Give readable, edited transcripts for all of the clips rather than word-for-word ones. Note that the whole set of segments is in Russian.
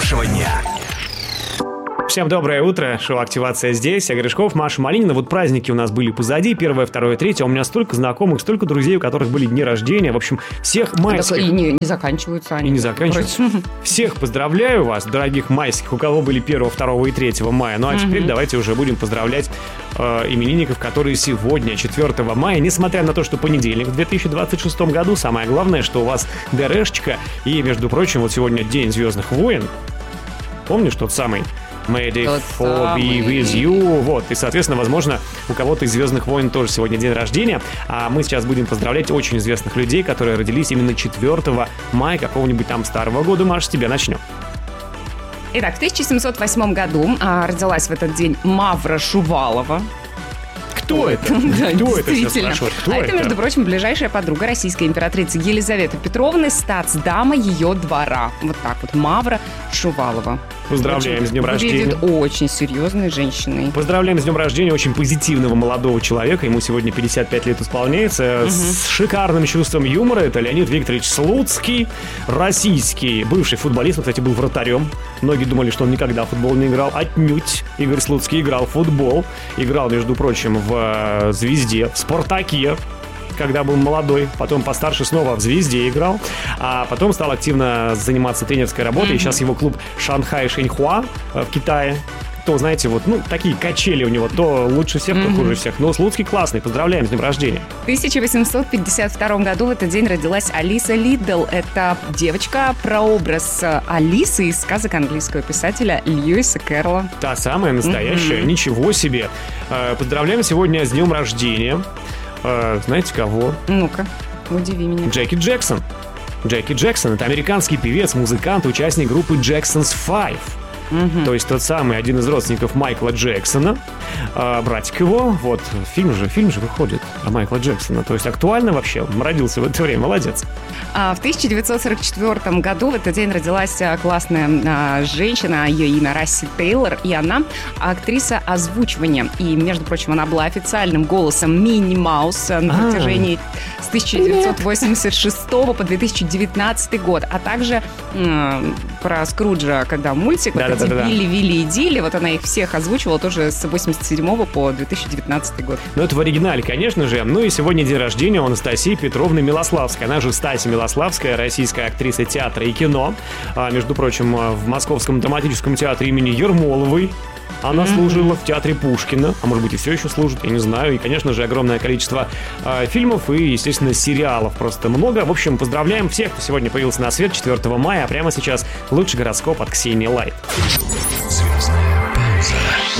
вашего дня. Всем доброе утро, шоу «Активация» здесь, я Гришков, Маша Малинина. Вот праздники у нас были позади, 1, 2, 3, а у меня столько знакомых, столько друзей, у которых были дни рождения, в общем, всех майских. И не заканчиваются они. И не заканчиваются. Всех поздравляю вас, дорогих майских, у кого были 1, 2 и 3 мая. Ну а теперь давайте уже будем поздравлять именинников, которые сегодня, 4 мая, несмотря на то, что понедельник в 2026 году, самое главное, что у вас ДРшечка, и, между прочим, вот сегодня День Звездных войн. Помнишь тот самый? May the four be with you. Вот, и, соответственно, возможно, у кого-то из «Звездных войн» тоже сегодня день рождения. А мы сейчас будем поздравлять очень известных людей, которые родились именно 4 мая какого-нибудь там старого года. Маш, с тебя начнем. Итак, в 1708 году родилась в этот день Мавра Шувалова. Кто это? Да, Кто это? действительно. Кто это, между прочим, ближайшая подруга российской императрицы Елизаветы Петровны, статсдама ее двора. Вот так вот, Мавра Шувалова. Поздравляем с днем рождения. Выглядит очень серьезной женщиной. Поздравляем с днем рождения очень позитивного молодого человека. Ему сегодня 55 лет исполняется. С шикарным чувством юмора. Это Леонид Викторович Слуцкий, российский бывший футболист. Он, кстати, был вратарем. Многие думали, что он никогда в футбол не играл. Отнюдь. Игорь Слуцкий играл в футбол. Играл, между прочим, в «Звезде», в «Спартаке», когда был молодой, потом постарше снова в «Звезде» играл, а потом стал активно заниматься тренерской работой, и сейчас его клуб «Шанхай Шэньхуа» в Китае. То, знаете, вот, такие качели у него, то лучше всех, то хуже всех. Но Слуцкий классный, поздравляем с днем рождения. В 1852 году в этот день родилась Алиса Лидл. Это девочка, прообраз Алисы из сказок английского писателя Льюиса Кэрролла. Та самая настоящая, ничего себе. Поздравляем сегодня с днем рождения. Знаете кого? Ну-ка, удиви меня. Джеки Джексон. Джеки Джексон — это американский певец, музыкант, участник группы Jackson's Five. То есть тот самый, один из родственников Майкла Джексона, братик его, вот, фильм же выходит о Майкла Джексона, то есть актуально вообще, родился в это время, молодец. В 1944 году в этот день родилась классная женщина, ее имя Расси Тейлор, и она актриса озвучивания, и, между прочим, она была официальным голосом Минни Маус на протяжении с 1986 по 2019 год, а также про Скруджа, когда мультик, Билли, Вилли и Дилли, вот она их всех озвучивала тоже с 87 по 2019 год. Ну, это в оригинале, конечно же. Ну и сегодня день рождения у Анастасии Петровны Милославской. Она же Стася Милославская, российская актриса театра и кино. Между прочим, в Московском драматическом театре имени Ермоловой она служила, в театре Пушкина, а может быть и все еще служит, я не знаю. И, конечно же, огромное количество фильмов и, естественно, сериалов просто много. В общем, поздравляем всех, кто сегодня появился на свет 4 мая. А прямо сейчас лучший гороскоп от Ксении Лайт. Звездная пауза.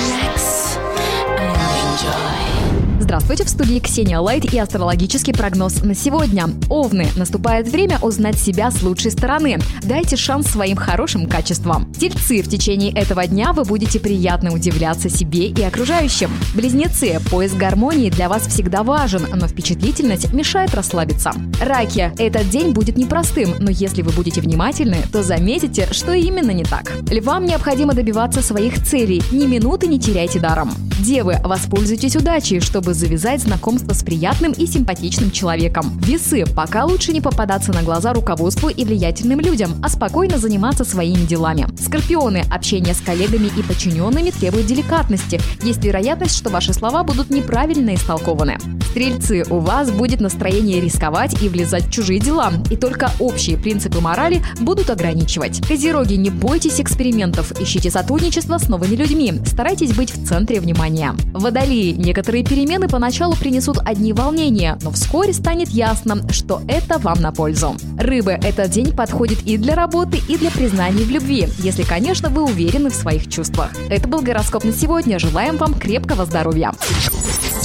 Здравствуйте, в студии Ксения Лайт и астрологический прогноз на сегодня. Овны, наступает время узнать себя с лучшей стороны. Дайте шанс своим хорошим качествам. Тельцы, в течение этого дня вы будете приятно удивляться себе и окружающим. Близнецы, поиск гармонии для вас всегда важен, но впечатлительность мешает расслабиться. Раки, этот день будет непростым, но если вы будете внимательны, то заметите, что именно не так. Львам необходимо добиваться своих целей, ни минуты не теряйте даром. Девы, воспользуйтесь удачей, чтобы завязать знакомство с приятным и симпатичным человеком. Весы, пока лучше не попадаться на глаза руководству и влиятельным людям, а спокойно заниматься своими делами. Скорпионы, общение с коллегами и подчиненными требует деликатности. Есть вероятность, что ваши слова будут неправильно истолкованы. Стрельцы, у вас будет настроение рисковать и влезать в чужие дела, и только общие принципы морали будут ограничивать. Козероги, не бойтесь экспериментов, ищите сотрудничество с новыми людьми, старайтесь быть в центре внимания. Водолеи, некоторые перемены поначалу принесут одни волнения, но вскоре станет ясно, что это вам на пользу. Рыбы, этот день подходит и для работы, и для признаний в любви, если, конечно, вы уверены в своих чувствах. Это был гороскоп на сегодня. Желаем вам крепкого здоровья.